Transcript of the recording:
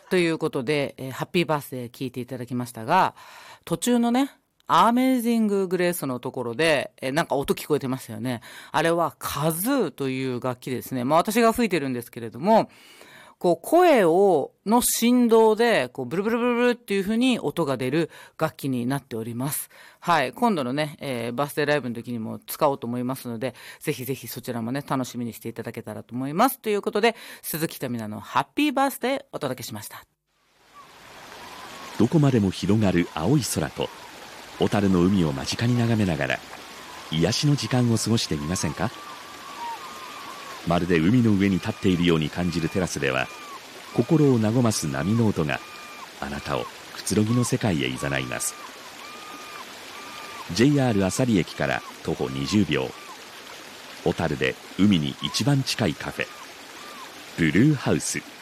ということで、ハッピーバースデー聞いていただきましたが、途中のね、アメージング・グレースのところで、なんか音聞こえてましたよね。あれはカズーという楽器ですね。私が吹いてるんですけれども、こう声の振動で、こうブルブルブルブルっていう風に音が出る楽器になっております。はい。今度のね、バースデーライブの時にも使おうと思いますので、ぜひぜひそちらもね、楽しみにしていただけたらと思います。ということで、鈴木民奈のハッピーバースデーお届けしました。 どこまでも広がる青い空と、小樽の海を間近に眺めながら、癒しの時間を過ごしてみませんか？まるで海の上に立っているように感じるテラスでは、心を和ます波の音があなたをくつろぎの世界へ誘います。 JR 朝里駅から徒歩20秒、小樽で海に一番近いカフェ、ブルーハウス。